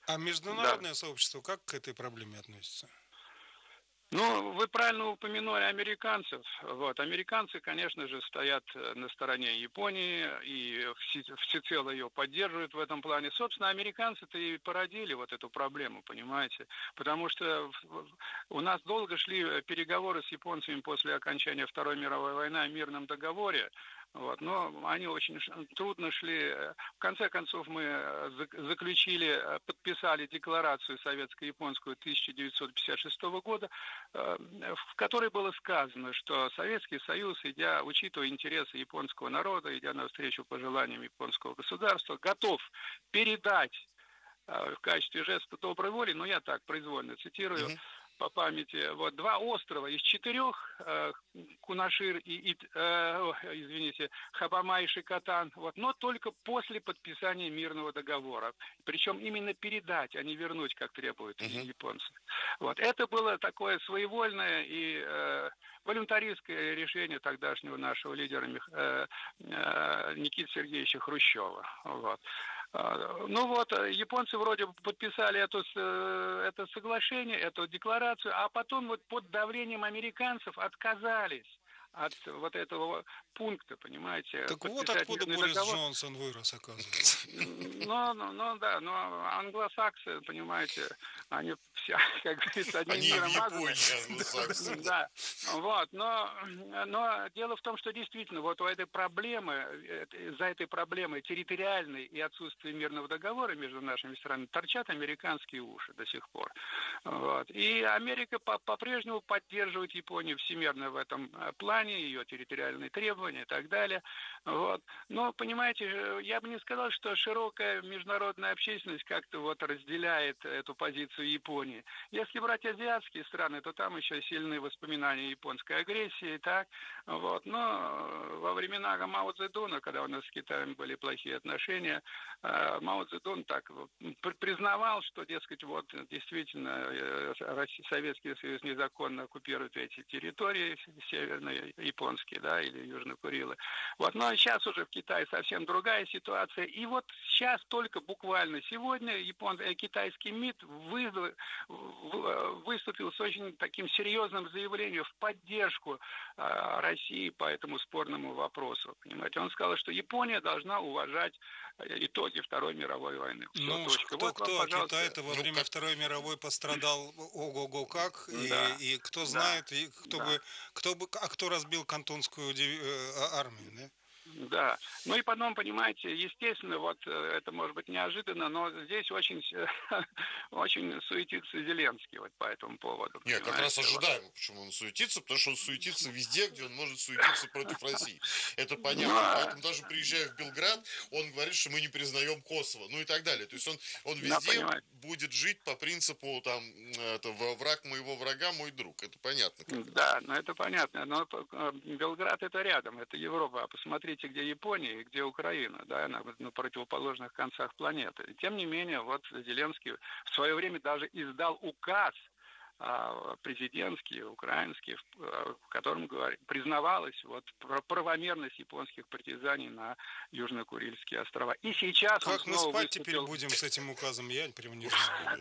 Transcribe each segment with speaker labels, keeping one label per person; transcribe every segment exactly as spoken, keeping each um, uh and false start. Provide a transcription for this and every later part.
Speaker 1: А
Speaker 2: Да.
Speaker 1: международное сообщество как к этой проблеме относится?
Speaker 2: Ну, вы правильно упомянули американцев. Вот. Американцы, конечно же, стоят э, на стороне Японии и все- всецело ее поддерживают в этом плане. Собственно, американцы-то и породили вот эту проблему, понимаете? Потому что в- в- у нас долго шли э, переговоры с японцами после окончания Второй мировой войны о мирном договоре. Вот. Но они очень ш- трудно шли. В конце концов, мы э, зак- заключили, э, подписали декларацию советско-японскую тысяча девятьсот пятьдесят шестого года, э, в которой было сказано, что Советский Союз, идя, учитывая интересы японского народа, идя навстречу пожеланиям японского государства, готов передать э, в качестве жеста доброй воли, ну я так произвольно цитирую
Speaker 3: Мгм.
Speaker 2: по памяти, вот два острова из четырех, э, Кунашир и, и э, о, извините, Хабама и Шикотан, вот, но только после подписания мирного договора. Причем именно передать, а не вернуть, как требуют
Speaker 3: Мгм.
Speaker 2: японцы. Вот. Это было такое своевольное и э, волюнтаристское решение тогдашнего нашего лидера Мих... э, э, Никиты Сергеевича Хрущева. Вот. А, Ну вот, э, японцы вроде бы подписали эту, с- э, это соглашение, эту декларацию, а потом вот под давлением американцев отказались от вот этого пункта, понимаете,
Speaker 1: Так вот
Speaker 2: подписать
Speaker 1: откуда
Speaker 2: мирный
Speaker 1: Борис
Speaker 2: договор.
Speaker 1: Джонсон вырос, оказывается.
Speaker 2: Ну, ну, ну да, но англосаксы, понимаете, они все, как говорится, одним
Speaker 3: Они и в
Speaker 2: миром мазаны.
Speaker 3: Японии англосаксы, да.
Speaker 2: Да, вот, но, но дело в том, что действительно вот у этой проблемы, э, за этой проблемой территориальной и отсутствия мирного договора между нашими странами торчат американские уши до сих пор. Вот. И Америка по- по-прежнему поддерживает Японию всемерно в этом э, плане, ее территориальные требования и так далее. Вот. Но, понимаете, э, я бы не сказал, что широкая международная общественность как-то вот разделяет эту позицию Японии. Если брать азиатские страны, то там еще сильные воспоминания японской агрессии, так, вот. Но э, во времена Мао Цзэдуна, когда у нас с Китаем были плохие отношения, э, Мао Цзэдун так вот при- признавал, что, дескать, вот действительно э, Россия- Советский Союз незаконно оккупирует эти территории северные, японские, да, или Южные Курилы. Вот, но сейчас уже в Китае совсем другая ситуация. И вот сейчас только буквально сегодня япон... э, китайский МИД вызов... в- выступил с очень таким серьезным заявлением в поддержку э, России по этому спорному вопросу. Понимаете, он сказал, что Япония должна уважать э, итоги Второй мировой войны. Все,
Speaker 1: Ну уж
Speaker 2: точка. Вот вам,
Speaker 1: кто-кто, а
Speaker 2: пожалуйста.
Speaker 1: Китай-то во
Speaker 3: Ну,
Speaker 1: время
Speaker 3: как...
Speaker 1: Второй мировой пострадал ого-го как, и,
Speaker 2: Да,
Speaker 1: и кто
Speaker 2: да,
Speaker 1: знает, и кто
Speaker 2: да.
Speaker 1: бы, кто бы, а кто разбил Кантонскую диви- э, а- армию, да?
Speaker 2: Да. Ну и потом, понимаете, естественно, вот э, это может быть неожиданно, но здесь очень, очень суетится Зеленский вот по этому поводу,
Speaker 3: Не, как раз
Speaker 2: понимаете. Вот.
Speaker 3: ожидаемо, почему он суетится, потому что он суетится везде, где он может суетиться против России. Это
Speaker 2: Ну,
Speaker 3: понятно.
Speaker 2: а,
Speaker 3: Поэтому даже приезжая в Белград, он говорит, что мы не признаем Косово, ну и так далее. То есть он, он
Speaker 2: да,
Speaker 3: везде
Speaker 2: понимаете.
Speaker 3: будет жить по принципу там это, враг моего врага, мой друг. Это понятно как.
Speaker 2: Да, ну это понятно, но э, Белград это рядом, это Европа, а посмотрите, где Япония и где Украина, да, на, на противоположных концах планеты. И тем не менее, вот Зеленский в свое время даже издал указ а, президентский, украинский, в, э, в котором говори- признавалась вот пр- правомерность японских притязаний на Южно-Курильские острова. И сейчас он
Speaker 1: Как мы
Speaker 2: снова
Speaker 1: спать теперь
Speaker 2: выступил,
Speaker 1: будем с этим указом, я прям не знаю.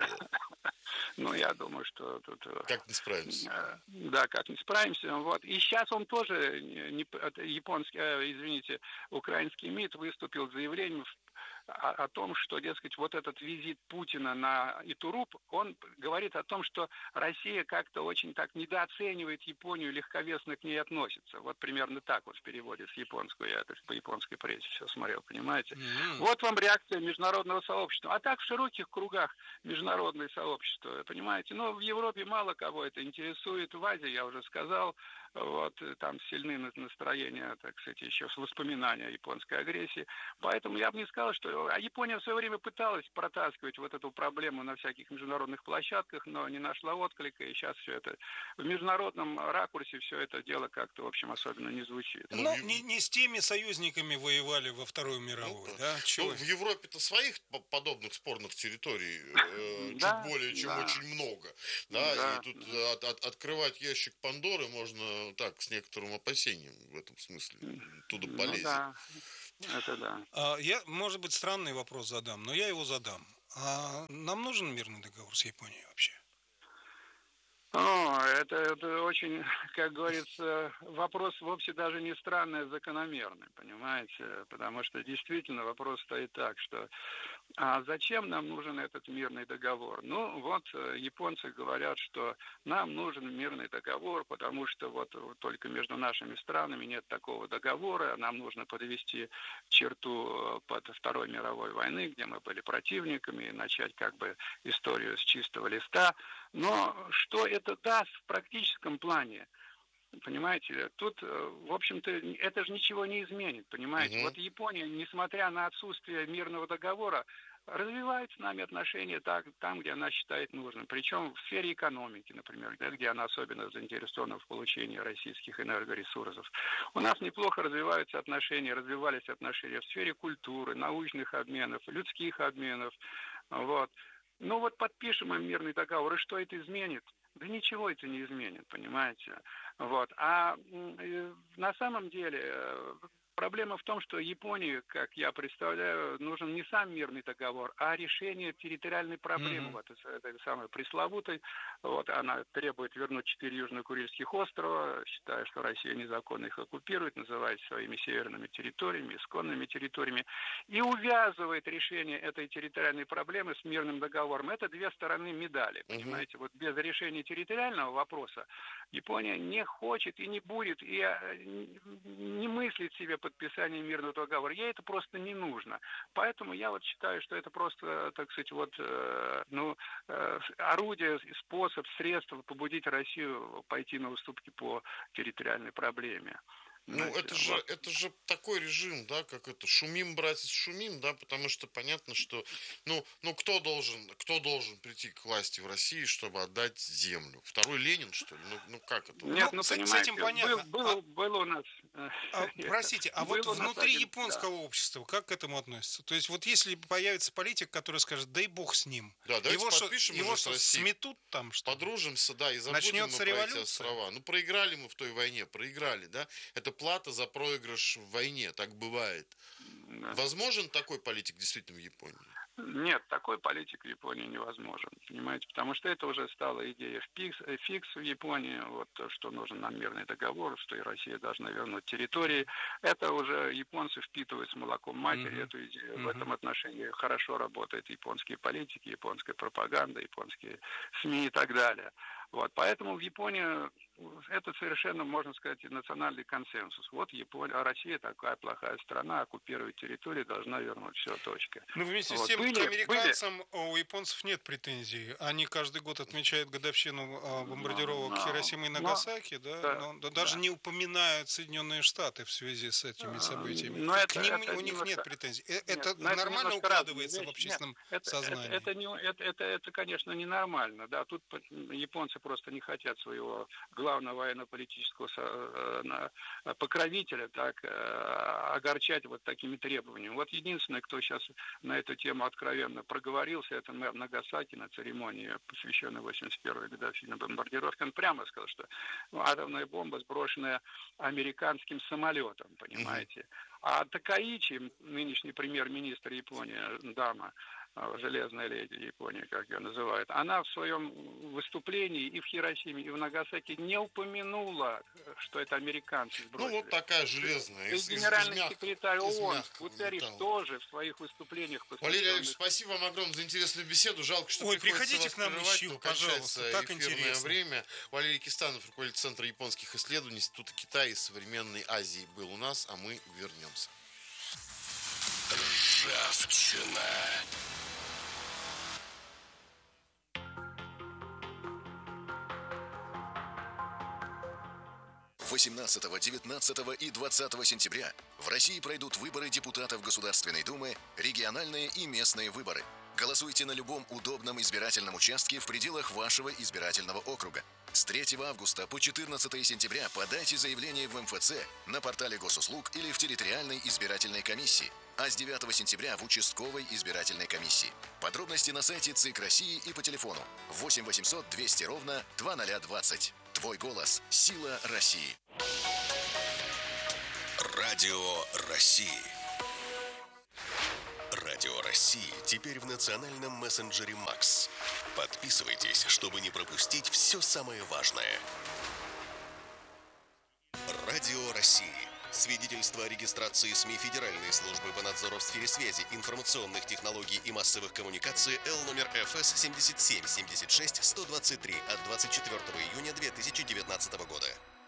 Speaker 2: ну, я думаю, что тут э,
Speaker 3: Как не справимся?
Speaker 2: Э, да, как не справимся. Вот. И сейчас он тоже, не, это японский, э, извините, украинский МИД выступил с заявлением в- о, о том, что, дескать, вот этот визит Путина на Итуруп, он говорит о том, что Россия как-то очень так недооценивает Японию, легковесно к ней относится. Вот примерно так вот в переводе с японского, я это по японской прессе все смотрел, понимаете.
Speaker 1: М.
Speaker 2: Вот вам реакция международного сообщества. А так в широких кругах международное сообщество, понимаете. Но в Европе мало кого это интересует. В Азии, я уже сказал, вот там сильны настроения, так сказать, еще воспоминания о японской агрессии. Поэтому я бы не сказал, что... А Япония в свое время пыталась протаскивать вот эту проблему на всяких международных площадках, но не нашла отклика, и сейчас все это в международном ракурсе все это дело как-то, в общем, особенно не звучит.
Speaker 3: Ну, в
Speaker 1: Ну,
Speaker 3: Ев-
Speaker 1: не, не с теми союзниками воевали во Вторую
Speaker 3: ну,
Speaker 1: мировую,
Speaker 3: да.
Speaker 1: да?
Speaker 3: Ну,
Speaker 1: Чего?
Speaker 3: в Европе-то своих по- подобных спорных территорий э, чуть
Speaker 2: Да,
Speaker 3: более чем
Speaker 2: да,
Speaker 3: очень много. Да, и
Speaker 2: да,
Speaker 3: тут
Speaker 2: да.
Speaker 3: от- от- открывать ящик Пандоры можно так, с некоторым опасением в этом смысле. Туда
Speaker 2: Ну
Speaker 3: полезет.
Speaker 2: да, это да.
Speaker 1: А, я, может быть, странный вопрос задам, но я его задам. А нам нужен мирный договор с Японией вообще?
Speaker 2: О, это, это очень, как говорится, вопрос вовсе даже не странный, а закономерный, понимаете? Потому что действительно вопрос стоит так, что а зачем нам нужен этот мирный договор? Ну, вот э, японцы говорят, что нам нужен мирный договор, потому что вот, вот только между нашими странами нет такого договора, нам нужно подвести черту под Второй мировой войны, где мы были противниками, и начать как бы историю с чистого листа. Но что это даст в практическом плане? Понимаете, тут, э, в общем-то, это же ничего не изменит, понимаете.
Speaker 3: Мгм.
Speaker 2: Вот Япония, несмотря на отсутствие мирного договора, развивает с нами отношения так, там, где она считает нужным. Причем в сфере экономики, например, да, где она особенно заинтересована в получении российских энергоресурсов. У нас неплохо развиваются отношения, развивались отношения в сфере культуры, научных обменов, людских обменов. Вот. Ну вот подпишем им мирный договор, и что это изменит? Да ничего это не изменит, понимаете. Вот. А э, на самом деле э, проблема в том, что Японии, как я представляю, нужен не сам мирный договор, а решение территориальной проблемы,
Speaker 1: Мгм.
Speaker 2: вот этой самой пресловутой. Вот она требует вернуть четыре южно-курильских острова, считая, что Россия незаконно их оккупирует, называет своими северными территориями, исконными территориями, и увязывает решение этой территориальной проблемы с мирным договором. Это две стороны медали,
Speaker 3: Мгм.
Speaker 2: понимаете. Вот без решения территориального вопроса Япония не хочет и не будет, и э, не мыслит себе подписание мирного договора. Ей это просто не нужно. Поэтому я вот считаю, что это просто, так сказать, вот, э, ну, э, орудие, способ, средство побудить Россию пойти на уступки по территориальной проблеме.
Speaker 3: Ну,
Speaker 2: Понимаете?
Speaker 3: это же,
Speaker 2: Вот.
Speaker 3: это же такой режим, да, как это, шумим, братец, шумим, да, потому что понятно, что, ну, ну, кто должен, кто должен прийти к власти в России, чтобы отдать землю? Второй Ленин, что ли? Ну, ну как это?
Speaker 2: Нет,
Speaker 1: Ну,
Speaker 2: ну
Speaker 1: с, с этим
Speaker 2: понимаете, был,
Speaker 1: понятно. А,
Speaker 2: был, был у нас, э,
Speaker 1: а,
Speaker 2: это,
Speaker 1: простите, а вот
Speaker 2: был у нас
Speaker 1: внутри
Speaker 2: один, да.
Speaker 1: японского общества как к этому относится? То есть вот если появится политик, который скажет, дай бог с ним,
Speaker 3: Да, давайте
Speaker 1: его что,
Speaker 3: подпишем
Speaker 1: его
Speaker 3: уже с
Speaker 1: что,
Speaker 3: Россией,
Speaker 1: сметут там, что ли?
Speaker 3: подружимся, да, и забудем мы
Speaker 1: Начнется
Speaker 3: про эти
Speaker 1: революция?
Speaker 3: острова. Ну, проиграли мы в той войне, проиграли, да? Это плата за проигрыш в войне, так бывает.
Speaker 2: Да.
Speaker 3: Возможен такой политик действительно в Японии?
Speaker 2: Нет, такой политик в Японии невозможен, понимаете, потому что это уже стала идея фикс, фикс в Японии, вот то, что нужен нам мирный договор, что и Россия должна вернуть территории. Это уже японцы впитывают с молоком матери
Speaker 1: Мгм.
Speaker 2: эту идею. В
Speaker 1: Мгм.
Speaker 2: этом отношении хорошо работают японские политики, японская пропаганда, японские СМИ и так далее. Вот, поэтому в Японии это совершенно, можно сказать, национальный консенсус. Вот Япония, а Россия такая плохая страна, оккупирует территорию, должна вернуть, все, точка.
Speaker 1: Ну, вместе с
Speaker 2: Вот.
Speaker 1: тем, к
Speaker 2: Были, были,
Speaker 1: американцам у японцев нет претензий. Они каждый год отмечают годовщину а,
Speaker 2: но,
Speaker 1: бомбардировок
Speaker 2: но,
Speaker 1: Хиросимы и
Speaker 2: но,
Speaker 1: Нагасаки, да,
Speaker 2: да,
Speaker 1: но да, даже
Speaker 2: да.
Speaker 1: не упоминают Соединенные Штаты в связи с этими
Speaker 2: А,
Speaker 1: событиями.
Speaker 2: Но
Speaker 1: К
Speaker 2: это,
Speaker 1: ним
Speaker 2: это
Speaker 1: у них нет
Speaker 2: немножко,
Speaker 1: претензий. Э,
Speaker 2: нет,
Speaker 1: Это
Speaker 2: но это
Speaker 1: нормально
Speaker 2: немножко разные
Speaker 1: укладывается в
Speaker 2: вещи. Нет,
Speaker 1: общественном
Speaker 2: это, это,
Speaker 1: сознании.
Speaker 2: это, не, это, это, это, конечно, ненормально. Да, тут японцы просто не хотят своего главного военно-политического со- э, на- покровителя так э, огорчать вот такими требованиями. Вот единственный, кто сейчас на эту тему откровенно проговорился, это мэр Нагасаки на церемонии, посвященной восемьдесят первой годовщине бомбардировки. Он прямо сказал, что ну, атомная бомба, сброшенная американским самолетом,
Speaker 3: Мгм.
Speaker 2: понимаете. А Такаичи, нынешний премьер-министр Японии, дама, а, железная леди Японии, как ее называют, она в своем выступлении и в Хиросиме, и в Нагасаки не упомянула, что это американцы
Speaker 3: Ну, вот
Speaker 2: сбросили.
Speaker 3: такая железная,
Speaker 2: И
Speaker 3: из, из, из,
Speaker 2: генеральный
Speaker 3: мягкого,
Speaker 2: секретарь
Speaker 3: из
Speaker 2: ООН
Speaker 3: мягкого
Speaker 2: Гутерриш
Speaker 3: металла.
Speaker 2: тоже в своих выступлениях,
Speaker 3: Валерий Олегович,
Speaker 2: посвященных...
Speaker 3: спасибо вам огромное за интересную беседу. Жалко, что
Speaker 1: Ой,
Speaker 3: приходится
Speaker 1: приходите
Speaker 3: вас
Speaker 1: к нам
Speaker 3: прерывать,
Speaker 1: еще,
Speaker 3: но
Speaker 1: пожалуйста,
Speaker 3: кончается
Speaker 1: так
Speaker 3: эфирное
Speaker 1: интересно.
Speaker 3: время. Валерий Кистанов, руководитель Центра японских исследований Института Китая и современной Азии, был у нас, а мы вернемся.
Speaker 4: Ржавчина. восемнадцатого, девятнадцатого и двадцатого сентября в России пройдут выборы депутатов Государственной Думы, региональные и местные выборы. Голосуйте на любом удобном избирательном участке в пределах вашего избирательного округа. С третьего августа по четырнадцатое сентября подайте заявление в эм эф цэ на портале госуслуг или в территориальной избирательной комиссии, а с девятого сентября в участковой избирательной комиссии. Подробности на сайте ЦИК России и по телефону восемь восемьсот двести ровно двадцать двадцать. Твой голос – сила России. Радио России. Радио России. России теперь в национальном мессенджере Макс. Подписывайтесь, чтобы не пропустить все самое важное. Радио России. Свидетельство о регистрации СМИ Федеральной службы по надзору в сфере связи, информационных технологий и массовых коммуникаций Л номер Ф С семьдесят семь семьдесят шесть сто двадцать три от двадцать четвёртого июня две тысячи девятнадцатого года.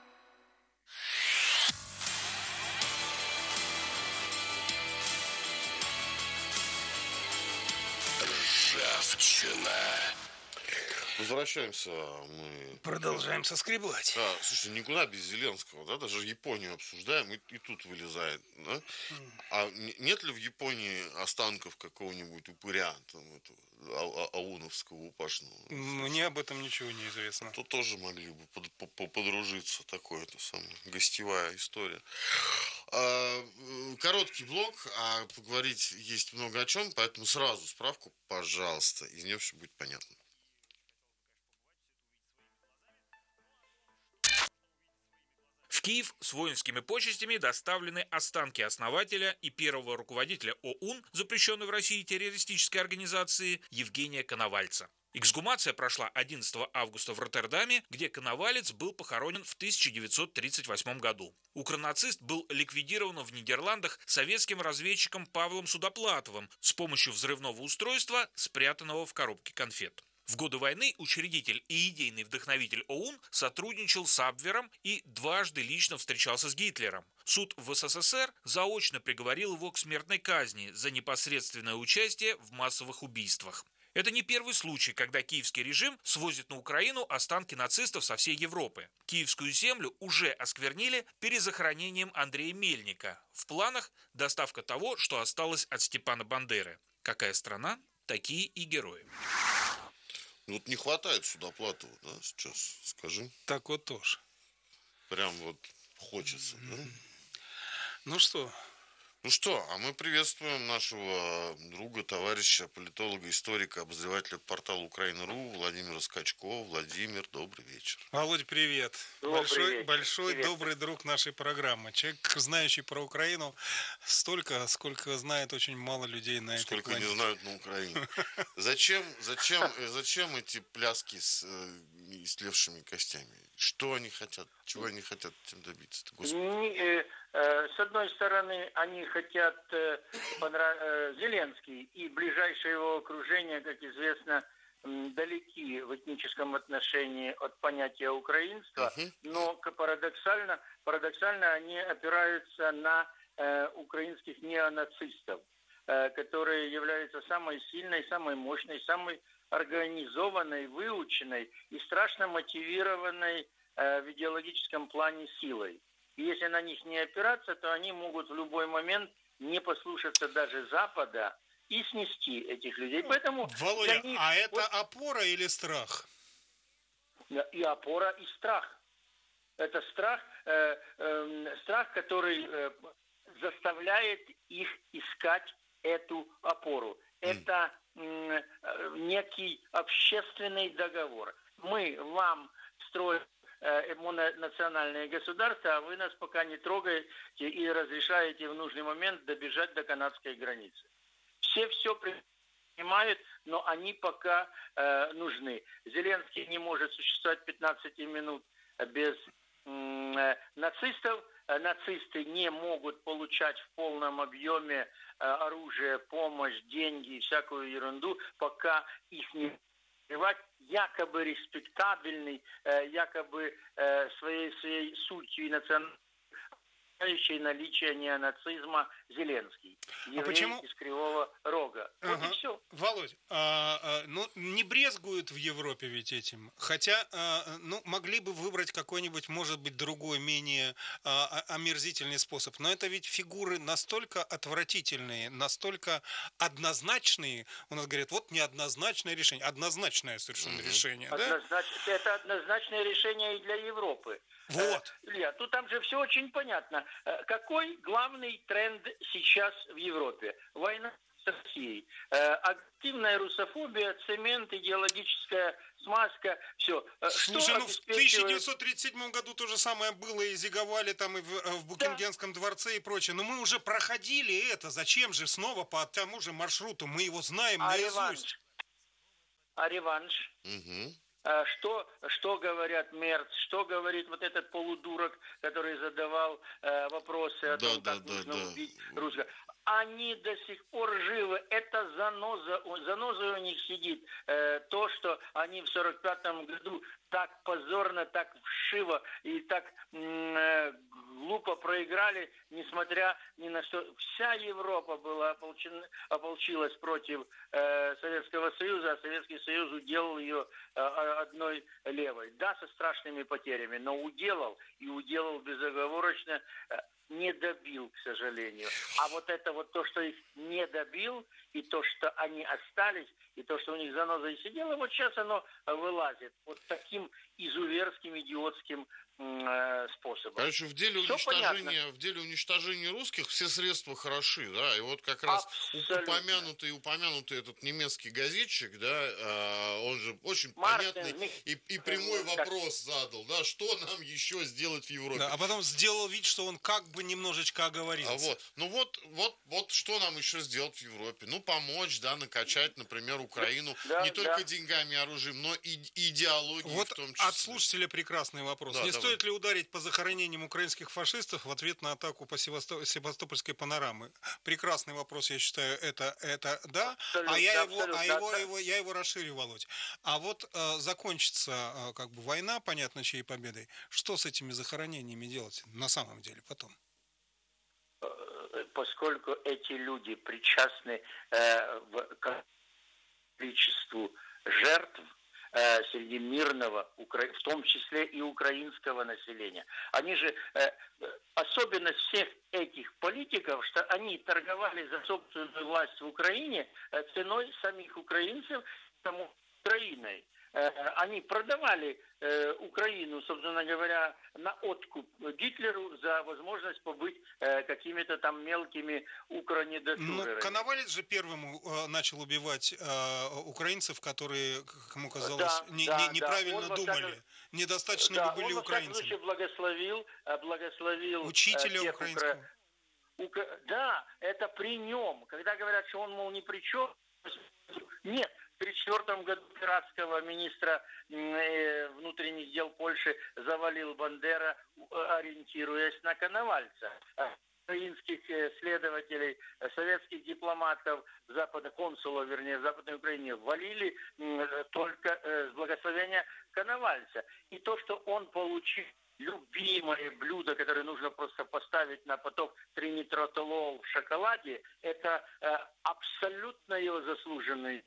Speaker 4: Ржавчина.
Speaker 3: Возвращаемся мы...
Speaker 1: Продолжаем соскреблать.
Speaker 3: Да, слушай, никуда без Зеленского, да, даже Японию обсуждаем, и, и тут вылезает, да? Mm. А нет ли в Японии останков какого-нибудь упыря, там, этого, а, а, ауновского упашного?
Speaker 1: Мне об этом ничего не известно.
Speaker 3: То тоже могли бы под, под, подружиться, такое-то самое, гостевая история. А, короткий блок, а поговорить есть много о чем, поэтому сразу справку, пожалуйста, из нее все будет понятно.
Speaker 5: В Киев с воинскими почестями доставлены останки основателя и первого руководителя ОУН, запрещенной в России террористической организации, Евгения Коновальца. Эксгумация прошла одиннадцатого августа в Роттердаме, где Коновалец был похоронен в тысяча девятьсот тридцать восьмом году. Укронацист был ликвидирован в Нидерландах советским разведчиком Павлом Судоплатовым с помощью взрывного устройства, спрятанного в коробке конфет. В годы войны учредитель и идейный вдохновитель ОУН сотрудничал с Абвером и дважды лично встречался с Гитлером. Суд в С С С Р заочно приговорил его к смертной казни за непосредственное участие в массовых убийствах. Это не первый случай, когда киевский режим свозит на Украину останки нацистов со всей Европы. Киевскую землю уже осквернили перезахоронением Андрея Мельника. В планах доставка того, что осталось от Степана Бандеры. Какая страна, такие и герои.
Speaker 3: Вот не хватает Судоплатова, да, сейчас, скажи.
Speaker 1: Так вот тоже.
Speaker 3: Прям вот хочется, да?
Speaker 1: Ну что?
Speaker 3: Ну что, а мы приветствуем нашего друга, товарища, политолога, историка, обозревателя портала Украина.ру Владимира Скачкова. Владимир, добрый вечер.
Speaker 1: Володь, привет.
Speaker 2: Добрый
Speaker 1: большой,
Speaker 2: вечер.
Speaker 1: большой
Speaker 2: Привет.
Speaker 1: добрый друг нашей программы. Человек, знающий про Украину столько, сколько знает очень мало людей на этой
Speaker 3: Сколько
Speaker 1: планете.
Speaker 3: не знают на Украине. Зачем, зачем, зачем эти пляски с э, истлевшими костями? Что они хотят? Чего они хотят этим добиться? Господи.
Speaker 6: С одной стороны, они хотят, Зеленский и ближайшее его окружение, как известно, далеки в этническом отношении от понятия украинства, uh-huh. но парадоксально, парадоксально они опираются на украинских неонацистов, которые являются самой сильной, самой мощной, самой организованной, выученной и страшно мотивированной в идеологическом плане силой. И если на них не опираться, то они могут в любой момент не послушаться даже Запада и снести этих людей. Поэтому
Speaker 1: Володя,
Speaker 6: них,
Speaker 1: а это
Speaker 6: вот,
Speaker 1: опора или страх?
Speaker 6: И опора, и страх. Это страх, э, э, страх, который э, заставляет их искать эту опору. Это э, некий общественный договор. Мы вам строим национальное государство, а вы нас пока не трогаете и разрешаете в нужный момент добежать до канадской границы. Все все принимают, но они пока э, нужны. Зеленский не может существовать пятнадцать минут без э, нацистов. Нацисты не могут получать в полном объеме э, оружие, помощь, деньги и всякую ерунду, пока их не якобы респектабельный, якобы своей, своей сутью и национальной наличие неонацизма Зеленский, еврей
Speaker 1: а почему?
Speaker 6: Из Кривого Рога.
Speaker 1: Ага.
Speaker 6: Вот и все.
Speaker 1: Володь, а, а, ну не брезгуют в Европе ведь этим, хотя, а, ну могли бы выбрать какой-нибудь, может быть, другой, менее а, омерзительный способ, но это ведь фигуры настолько отвратительные, настолько однозначные, у нас говорят, вот неоднозначное решение, однозначное совершенно mm-hmm. решение,
Speaker 6: Однознач...
Speaker 1: да?
Speaker 6: Это однозначное решение и для Европы.
Speaker 1: Вот.
Speaker 6: Илья, тут там же все очень понятно. Какой главный тренд сейчас в Европе? Война с Россией. Активная русофобия, цемент, идеологическая смазка, все.
Speaker 1: Слушай, ну в тысяча девятьсот тридцать седьмом году то же самое было и зиговали там и в, в Букингемском да. дворце и прочее. Но мы уже проходили это. Зачем же снова по тому же маршруту? Мы его знаем
Speaker 6: а
Speaker 1: наизусть.
Speaker 6: Реванш? А реванш?
Speaker 3: Угу.
Speaker 6: Что, что говорят Мерц, что говорит вот этот полудурок, который задавал э, вопросы о
Speaker 3: да,
Speaker 6: том,
Speaker 3: да,
Speaker 6: как
Speaker 3: да,
Speaker 6: нужно
Speaker 3: да.
Speaker 6: убить русского. Они до сих пор живы. Это заноза, заноза у них сидит. Э, то, что они в сорок пятом году так позорно, так вшиво и так э, глупо проиграли, несмотря ни на что. Вся Европа была ополчена, ополчилась против э, Советского Союза, а Советский Союз уделал ее э, одной левой. Да, со страшными потерями, но уделал, и уделал безоговорочно. Э, не добил, к сожалению. А вот это вот то, что их не добил, и то, что они остались, и то, что у них заноза и сидела, вот сейчас оно вылазит. Вот таким изуверским, идиотским э, способом.
Speaker 3: Короче, в деле, уничтожения, в деле уничтожения русских все средства хороши, да, и вот как раз Абсолютно. упомянутый, упомянутый этот немецкий газетчик, да, он же очень Мартин, понятный и, и прямой как... вопрос задал, да, что нам еще сделать в Европе.
Speaker 1: Да, а потом сделал вид, что он как бы немножечко оговорился.
Speaker 3: А вот, ну вот, вот, вот что нам еще сделать в Европе? Ну, помочь, да, накачать, например, Украину да, не да. только деньгами, оружием, но и идеологией
Speaker 1: вот
Speaker 3: в том числе.
Speaker 1: От слушателя прекрасный вопрос.
Speaker 3: Да,
Speaker 1: не
Speaker 3: давай.
Speaker 1: стоит ли ударить по захоронениям украинских фашистов в ответ на атаку по Севастоп... Севастопольской панорамы? Прекрасный вопрос, я считаю, это, это да. Абсолютно, а я его, а его, да. его, я его расширю, Володь. А вот э, закончится э, как бы война, понятно, чьей победой. Что с этими захоронениями делать на самом деле потом?
Speaker 6: Поскольку эти люди причастны э, в, к количеству жертв э, среди мирного, в том числе и украинского населения. Они же, э, особенность всех этих политиков, что они торговали за собственную власть в Украине э, ценой самих украинцев, самой Украиной. Они продавали э, Украину, собственно говоря, на откуп Гитлеру за возможность побыть э, какими-то там мелкими укронедотурами.
Speaker 1: Ну, Коновалец же первым э, начал убивать э, украинцев, которые, кому казалось, да, не, да, не, неправильно да. думали. Всяком... Недостаточно да, бы были украинцами.
Speaker 6: Он, благословил, благословил
Speaker 1: учителя э, украинского.
Speaker 6: Укра... Да, это при нем. Когда говорят, что он, мол, ни при чем, нет. В тысяча девятьсот тридцать четвёртом году пиратского министра внутренних дел Польши завалил Бандера, ориентируясь на Коновальца. Украинских следователей, советских дипломатов, запада, консулов, вернее, в Западной Украине валили только с благословения Коновальца. И то, что он получил любимое блюдо, которое нужно просто поставить на поток тринитротолол в шоколаде, это абсолютно его заслуженный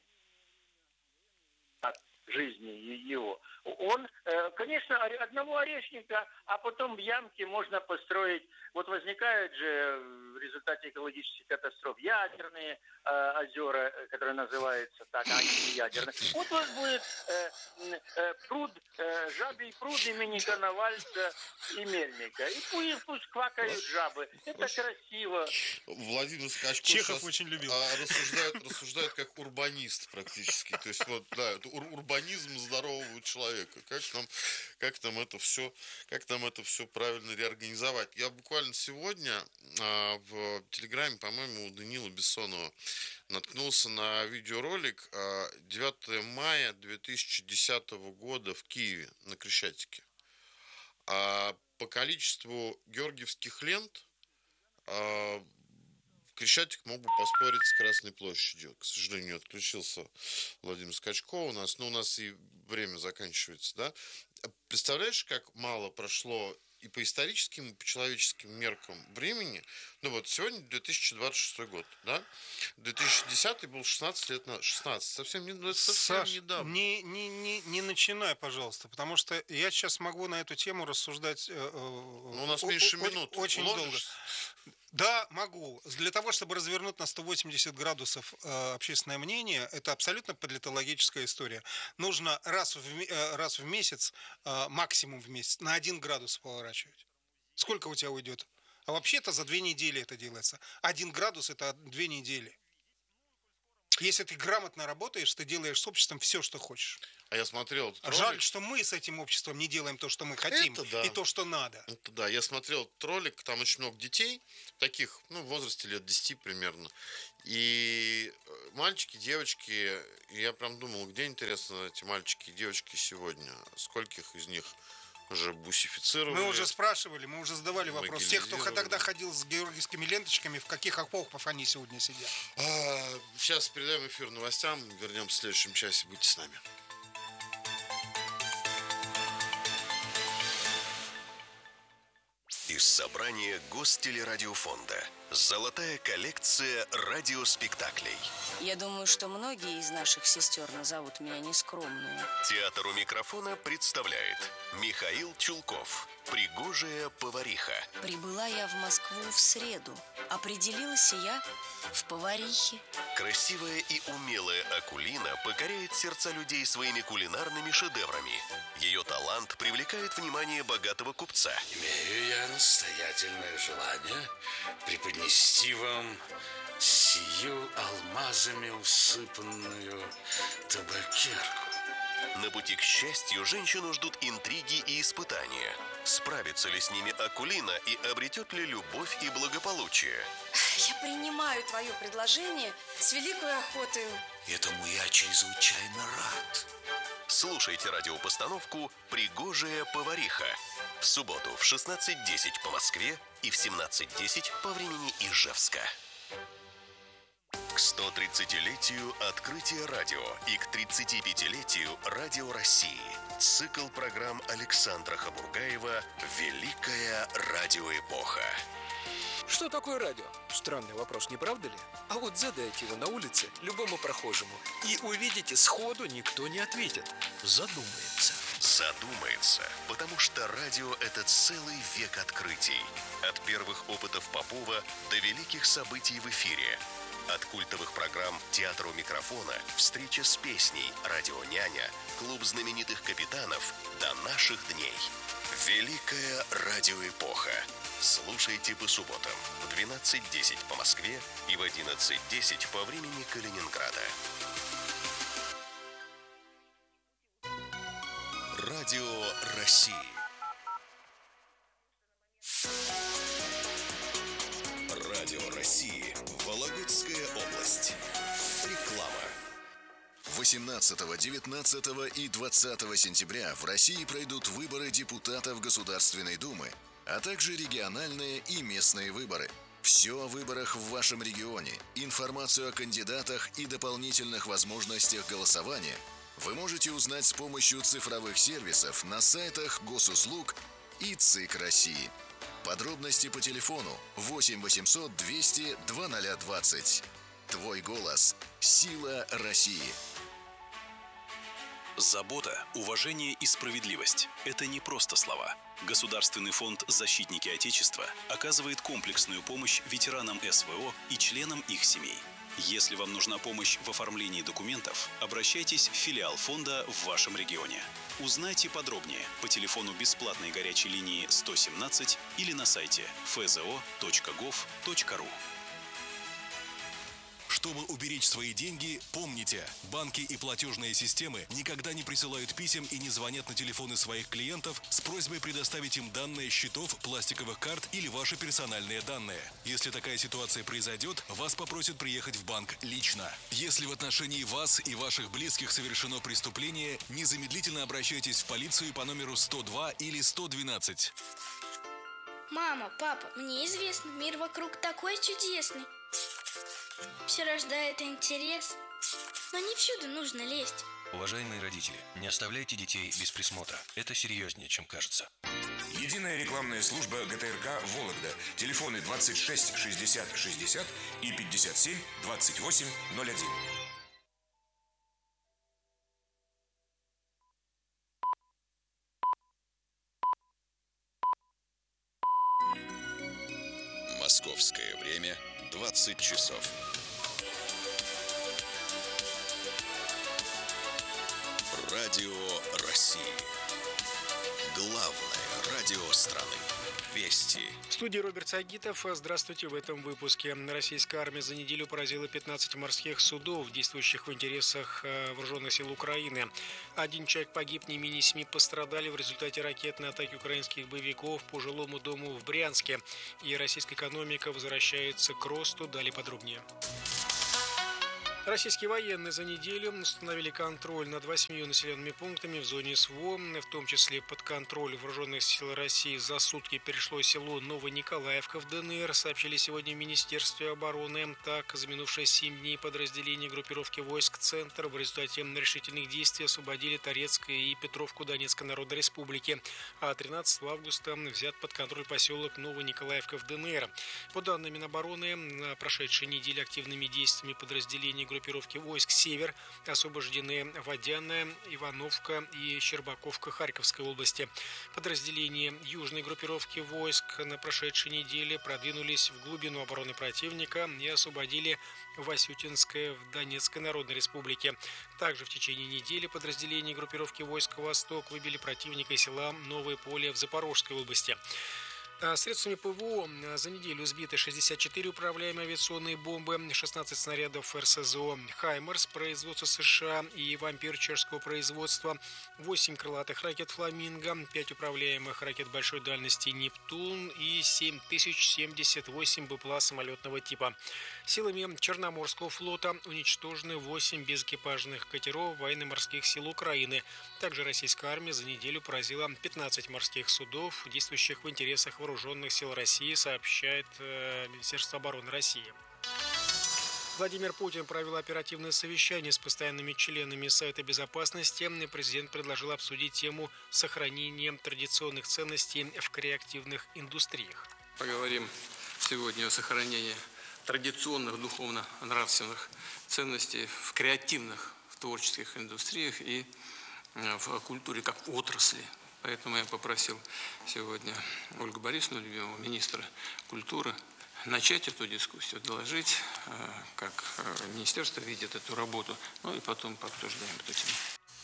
Speaker 6: жизни его. Он, конечно, одного орешника, а потом в ямке можно построить. Вот возникают же в результате экологических катастроф ядерные э, озера, которые называются так, а не ядерные. Вот вот будет э, э, пруд, э, жабий пруд имени Коновальца и Мельника. И пусть, пусть квакают жабы. Это красиво.
Speaker 3: Владимир Скачко
Speaker 1: Чехов очень любил.
Speaker 3: Рассуждает, рассуждает как урбанист практически. То есть вот, да, это ур- урбанизм здорового человека. Как нам, как нам это все, как нам это все правильно реорганизовать? Я буквально сегодня а, в Телеграме, по-моему, у Данила Бессонова наткнулся на видеоролик а, девятого мая две тысячи десятого года в Киеве на Крещатике. А, по количеству георгиевских лент а, Крещатик мог бы поспорить с Красной площадью. К сожалению, отключился Владимир Скачко у нас, но у нас и время заканчивается, да? Представляешь, как мало прошло и по историческим, и по человеческим меркам времени. Ну вот сегодня две тысячи двадцать шестой год, да? две тысячи десятый был шестнадцать лет на шестнадцать. Совсем, не, ну, это совсем
Speaker 1: Саш,
Speaker 3: недавно.
Speaker 1: Не, не, не, не начинай, пожалуйста, потому что я сейчас могу на эту тему рассуждать. Э,
Speaker 3: ну, у нас о, меньше о, минут.
Speaker 1: Очень
Speaker 3: Уложишься?
Speaker 1: долго. Да, могу. Для того, чтобы развернуть на сто восемьдесят градусов э, общественное мнение, это абсолютно политологическая история. Нужно раз в, э, раз в месяц, э, максимум в месяц, на один градус поворачивать. Сколько у тебя уйдет? А вообще-то за две недели это делается. Один градус – это две недели. Если ты грамотно работаешь, ты делаешь с обществом все, что хочешь.
Speaker 3: А я смотрел этот ролик.
Speaker 1: Жаль, что мы с этим обществом не делаем то, что мы хотим,
Speaker 3: Это да.
Speaker 1: и то, что надо.
Speaker 3: Это да, я смотрел этот ролик, там очень много детей, таких, ну, в возрасте лет десяти примерно. И мальчики, девочки, и я прям думал, где, интересно, эти мальчики и девочки сегодня? Скольких из них уже бусифицировали?
Speaker 1: Мы уже спрашивали, мы уже задавали вопрос. Тех, кто
Speaker 3: могилизировали.
Speaker 1: тогда ходил с георгиевскими ленточками, в каких окопах они сегодня сидят?
Speaker 3: А, сейчас передаем эфир новостям, вернемся в следующем часе, будьте с нами.
Speaker 4: Из собрания Гостелерадиофонда. Золотая коллекция радиоспектаклей.
Speaker 7: Я думаю, что многие из наших сестер назовут меня нескромную.
Speaker 4: Театр у микрофона представляет Михаил Чулков. Пригожая повариха.
Speaker 7: Прибыла я в Москву в среду. Определилась я в поварихе.
Speaker 4: Красивая и умелая Акулина покоряет сердца людей своими кулинарными шедеврами. Ее талант привлекает внимание богатого купца.
Speaker 8: Имею я настоятельное желание преподнести вам сию алмазами усыпанную табакерку.
Speaker 4: На пути к счастью женщину ждут интриги и испытания. Справится ли с ними Акулина и обретет ли любовь и благополучие?
Speaker 7: Я принимаю твое предложение с великой охотой.
Speaker 8: Этому я чрезвычайно рад.
Speaker 4: Слушайте радиопостановку «Пригожая повариха» в субботу в шестнадцать десять по Москве и в семнадцать десять по времени Ижевска. К сто тридцатилетию открытия радио и к тридцатипятилетию Радио России. Цикл программ Александра Хабургаева «Великая радиоэпоха».
Speaker 9: Что такое радио? Странный вопрос, не правда ли? А вот задайте его на улице любому прохожему, и увидите, сходу никто не ответит. Задумается.
Speaker 4: Задумается, потому что радио – это целый век открытий. От первых опытов Попова до великих событий в эфире. От культовых программ «Театр у микрофона», «Встреча с песней», «Радио Няня», «Клуб знаменитых капитанов» до наших дней. Великая радиоэпоха. Слушайте по субботам в двенадцать десять по Москве и в одиннадцать десять по времени Калининграда. Радио России. Радио России. Вологодская область. Реклама. восемнадцатого, девятнадцатого и двадцатого сентября в России пройдут выборы депутатов Государственной Думы, а также региональные и местные выборы. Все о выборах в вашем регионе, информацию о кандидатах и дополнительных возможностях голосования вы можете узнать с помощью цифровых сервисов на сайтах Госуслуг и ЦИК России. Подробности по телефону восемь восемьсот двести двадцать двадцать. Твой голос – сила России.
Speaker 10: Забота, уважение и справедливость – это не просто слова. Государственный фонд «Защитники Отечества» оказывает комплексную помощь ветеранам СВО и членам их семей. Если вам нужна помощь в оформлении документов, обращайтесь в филиал фонда в вашем регионе. Узнайте подробнее по телефону бесплатной горячей линии сто семнадцать или на сайте эф зэ о точка гов точка ру.
Speaker 11: Чтобы уберечь свои деньги, помните, банки и платежные системы никогда не присылают писем и не звонят на телефоны своих клиентов с просьбой предоставить им данные счетов, пластиковых карт или ваши персональные данные. Если такая ситуация произойдет, вас попросят приехать в банк лично. Если в отношении вас и ваших близких совершено преступление, незамедлительно обращайтесь в полицию по номеру сто два или сто двенадцать.
Speaker 12: Мама, папа, мне известно, мир вокруг такой чудесный. Все рождает интерес, но не всюду нужно лезть.
Speaker 13: Уважаемые родители, не оставляйте детей без присмотра. Это серьезнее, чем кажется.
Speaker 14: Единая рекламная служба гэ тэ эр ка «Вологда». Телефоны двадцать шесть шестьдесят шестьдесят и пятьдесят семь двадцать восемь ноль один.
Speaker 4: Московское время двадцать часов. Радио России. Главное радио страны.
Speaker 15: Вести.
Speaker 9: В студии Роберт Сагитов. Здравствуйте. В этом выпуске. Российская армия за неделю поразила пятнадцать морских судов, действующих в интересах вооруженных сил Украины. Один человек погиб, не менее семи пострадали в результате ракетной атаки украинских боевиков по жилому дому в Брянске. И российская экономика возвращается к росту. Далее подробнее. Российские военные за неделю установили контроль над восьмью населенными пунктами в зоне СВО, в том числе под контроль вооруженных сил России за сутки перешло село Новониколаевка в ДНР, сообщили сегодня в Министерстве обороны. Так, за минувшие семь дней подразделения группировки войск «Центр» в результате решительных действий освободили Торецкое и Петровку Донецкой Народной Республики, а тринадцатого августа взят под контроль поселок Новониколаевка в ДНР. По данным Минобороны, на прошедшей неделе активными действиями подразделений группировки войск «Север» освобождены Водяная, Ивановка и Щербаковка Харьковской области. Подразделения южной группировки войск на прошедшей неделе продвинулись в глубину обороны противника и освободили Васютинское в Донецкой Народной Республике. Также в течение недели подразделения группировки войск «Восток» выбили противника из села Новое Поле в Запорожской области. Средствами ПВО за неделю сбиты шестьдесят четыре управляемые авиационные бомбы, шестнадцать снарядов РСЗО «Хаймерс» производства США и «Вампир» чешского производства, восемь крылатых ракет «Фламинго», пять управляемых ракет большой дальности «Нептун» и семь тысяч семьдесят восемь БПЛА самолетного типа. Силами Черноморского флота уничтожены восемь безэкипажных катеров военно-морских сил Украины. Также российская армия за неделю поразила пятнадцать морских судов, действующих в интересах вооруженных сил России, сообщает э, Министерство обороны России. Владимир Путин провел оперативное совещание с постоянными членами Совета Безопасности. Президент предложил обсудить тему сохранения традиционных ценностей в креативных индустриях.
Speaker 16: Поговорим сегодня о сохранении традиционных духовно-нравственных ценностей в креативных, в творческих индустриях и в культуре как отрасли. Поэтому я попросил сегодня Ольгу Борисовну, любимого министра культуры, начать эту дискуссию, доложить, как министерство видит эту работу, ну и потом пообсуждаем эту тему.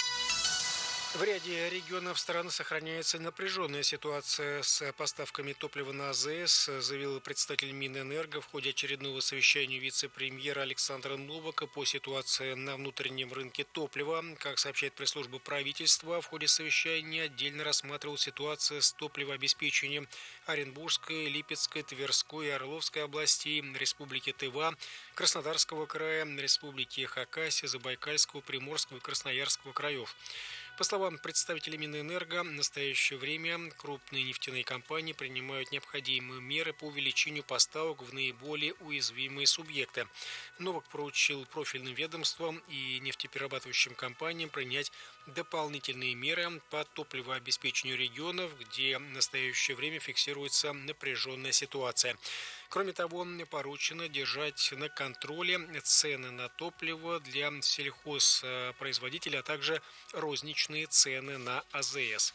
Speaker 9: В ряде регионов страны сохраняется напряженная ситуация с поставками топлива на АЗС, заявил представитель Минэнерго в ходе очередного совещания вице-премьера Александра Новака по ситуации на внутреннем рынке топлива. Как сообщает пресс-служба правительства, в ходе совещания отдельно рассматривал ситуацию с топливообеспечением Оренбургской, Липецкой, Тверской и Орловской областей, Республики Тыва, Краснодарского края, Республики Хакасия, Забайкальского, Приморского и Красноярского краев. По словам представителей Минэнерго, в настоящее время крупные нефтяные компании принимают необходимые меры по увеличению поставок в наиболее уязвимые субъекты. Новак поручил профильным ведомствам и нефтеперерабатывающим компаниям принять дополнительные меры по топливообеспечению регионов, где в настоящее время фиксируется напряженная ситуация. Кроме того, поручено держать на контроле цены на топливо для сельхозпроизводителей, а также розничные цены на АЗС.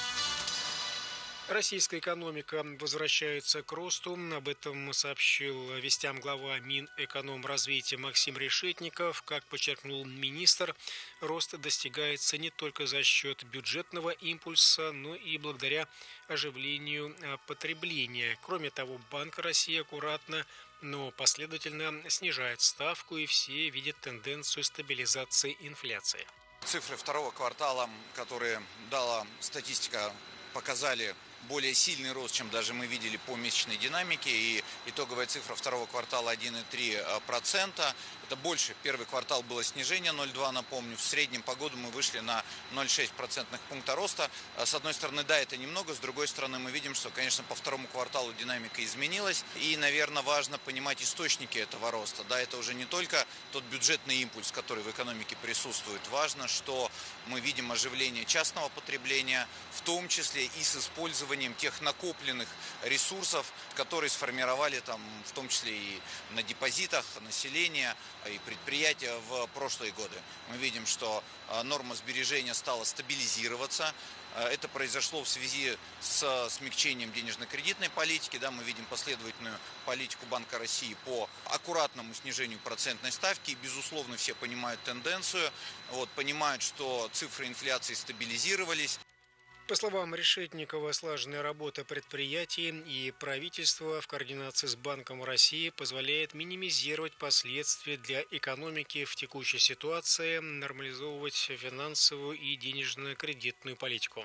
Speaker 9: Российская экономика возвращается к росту. Об этом сообщил вестям глава Минэкономразвития Максим Решетников. Как подчеркнул министр, рост достигается не только за счет бюджетного импульса, но и благодаря оживлению потребления. Кроме того, Банк России аккуратно, но последовательно снижает ставку, и все видят тенденцию стабилизации инфляции.
Speaker 17: Цифры второго квартала, которые дала статистика, показали более сильный рост, чем даже мы видели по месячной динамике, и итоговая цифра второго квартала один и три процента. Это больше. Первый квартал было снижение ноль целых два десятых, напомню. В среднем по году мы вышли на ноль целых шесть процентных пункта роста. С одной стороны, да, это немного, с другой стороны, мы видим, что, конечно, по второму кварталу динамика изменилась. И, наверное, важно понимать источники этого роста. Да, это уже не только тот бюджетный импульс, который в экономике присутствует. Важно, что мы видим оживление частного потребления, в том числе и с использованием тех накопленных ресурсов, которые сформировали там, в том числе и на депозитах населения и предприятия в прошлые годы. Мы видим, что норма сбережения стала стабилизироваться. Это произошло в связи с смягчением денежно-кредитной политики. Да, мы видим последовательную политику Банка России по аккуратному снижению процентной ставки. И, безусловно, все понимают тенденцию, вот, понимают, что цифры инфляции стабилизировались.
Speaker 9: По словам Решетникова, слаженная работа предприятий и правительства в координации с Банком России позволяет минимизировать последствия для экономики в текущей ситуации, нормализовывать финансовую и денежно-кредитную политику.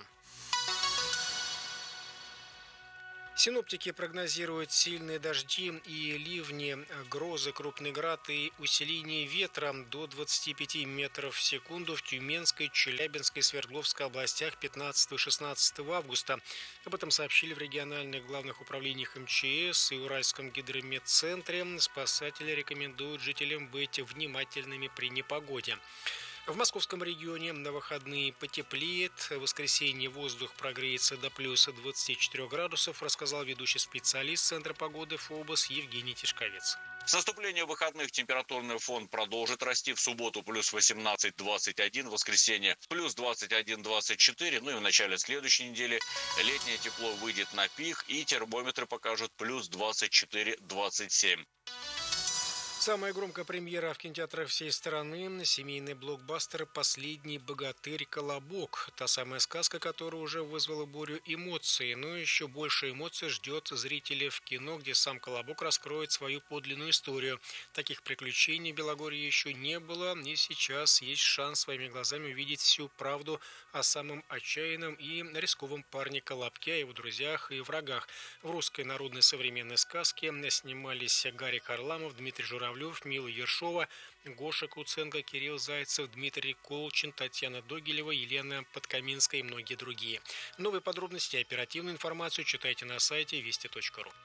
Speaker 9: Синоптики прогнозируют сильные дожди и ливни, грозы, крупный град и усиление ветра до двадцати пяти метров в секунду в Тюменской, Челябинской и Свердловской областях пятнадцатого-шестнадцатого августа. Об этом сообщили в региональных главных управлениях эм че эс и Уральском гидрометцентре. Спасатели рекомендуют жителям быть внимательными при непогоде. В московском регионе на выходные потеплеет. В воскресенье воздух прогреется до плюс двадцати четырёх градусов, рассказал ведущий специалист Центра погоды ФОБОС Евгений Тишковец.
Speaker 15: С наступлением выходных температурный фон продолжит расти. В субботу плюс восемнадцать - двадцать один, в воскресенье плюс двадцать один - двадцать четыре. Ну и в начале следующей недели летнее тепло выйдет на пик, и термометры покажут плюс двадцать четыре - двадцать семь.
Speaker 9: Самая громкая премьера в кинотеатрах всей страны – семейный блокбастер «Последний богатырь Колобок». Та самая сказка, которая уже вызвала бурю эмоций. Но еще больше эмоций ждет зрителей в кино, где сам Колобок раскроет свою подлинную историю. Таких приключений в Белогорье еще не было, и сейчас есть шанс своими глазами увидеть всю правду о самом отчаянном и рисковом парне Колобке, о его друзьях и врагах. В русской народной современной сказке снимались Гарик Харламов, Дмитрий Журавлев, Мила Ершова, Гоша Куценко, Кирилл Зайцев, Дмитрий Колчин, Татьяна Догилева, Елена Подкаминская и многие другие. Новые подробности и оперативную информацию читайте на сайте вести точка ру.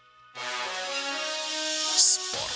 Speaker 18: Спорт.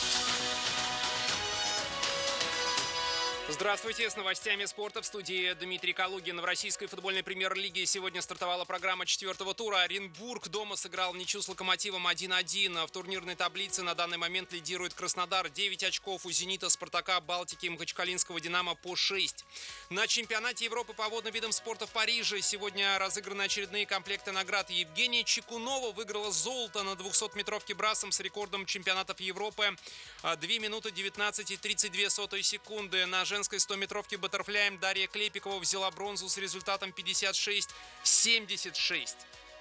Speaker 18: Здравствуйте, с новостями спорта в студии Дмитрий Калугин. В российской футбольной премьер-лиге сегодня стартовала программа четвертого тура. Оренбург дома сыграл в ничью с Локомотивом один один. В турнирной таблице на данный момент лидирует Краснодар. девять очков у Зенита, Спартака, Балтики и Махачкалинского Динамо по шесть. На чемпионате Европы по водным видам спорта в Париже сегодня разыграны очередные комплекты наград. Евгения Чекунова выиграла золото на двухсотметровке брасом с рекордом чемпионатов Европы. две минуты девятнадцать и тридцать две сотые секунды. На женской стометровке баттерфляем Дарья Клепикова взяла бронзу с результатом пятьдесят шесть семьдесят шесть.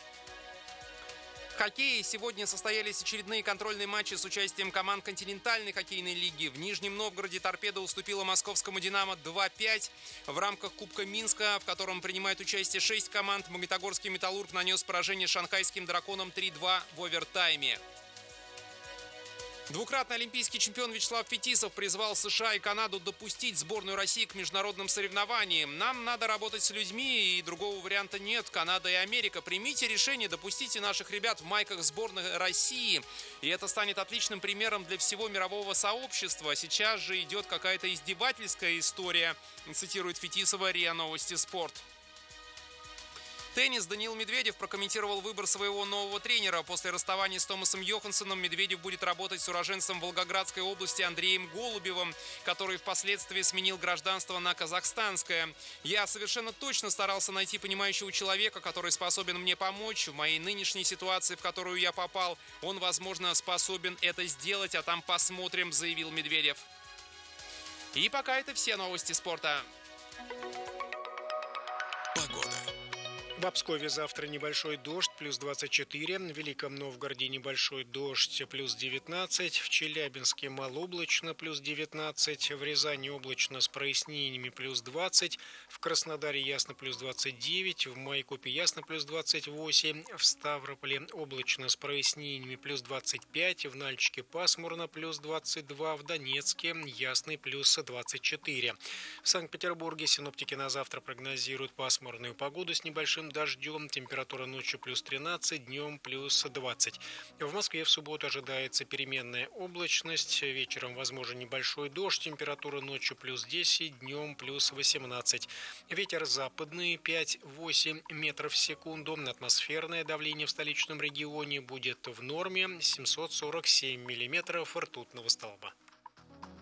Speaker 18: В хоккее сегодня состоялись очередные контрольные матчи с участием команд континентальной хоккейной лиги. В Нижнем Новгороде «Торпедо» уступила московскому «Динамо» два пять. В рамках Кубка Минска, в котором принимает участие шесть команд, Магнитогорский «Металлург» нанес поражение шанхайским «Драконам» три два в овертайме. Двукратный олимпийский чемпион Вячеслав Фетисов призвал США и Канаду допустить сборную России к международным соревнованиям. Нам надо работать с людьми, и другого варианта нет. Канада и Америка, примите решение, допустите наших ребят в майках сборной России. И это станет отличным примером для всего мирового сообщества. Сейчас же идет какая-то издевательская история, цитирует Фетисова РИА Новости Спорт. Теннис. Даниил Медведев прокомментировал выбор своего нового тренера. После расставания с Томасом Йоханссоном Медведев будет работать с уроженцем Волгоградской области Андреем Голубевым, который впоследствии сменил гражданство на казахстанское. «Я совершенно точно старался найти понимающего человека, который способен мне помочь. В моей нынешней ситуации, в которую я попал, он, возможно, способен это сделать, а там посмотрим», — заявил Медведев. И пока это все новости спорта.
Speaker 11: Погода.
Speaker 9: В Обскове завтра небольшой дождь, плюс двадцать четыре. В Великом Новгороде небольшой дождь, плюс девятнадцать. В Челябинске малооблачно, плюс девятнадцать. В Рязани облачно с прояснениями, плюс двадцать. В Краснодаре ясно, плюс двадцать девять. В Майкопе ясно, плюс двадцать восемь. В Ставрополе облачно с прояснениями, плюс двадцать пять. В Нальчике пасмурно, плюс двадцать два. В Донецке ясный, плюс двадцать четыре. В Санкт-Петербурге синоптики на завтра прогнозируют пасмурную погоду с небольшим дождем. Температура ночью плюс тринадцать, днем плюс двадцать. В Москве в субботу ожидается переменная облачность. Вечером возможен небольшой дождь. Температура ночью плюс десять, днем плюс восемнадцать. Ветер западный пять-восемь метров в секунду. Атмосферное давление в столичном регионе будет в норме семьсот сорок семь миллиметров ртутного столба.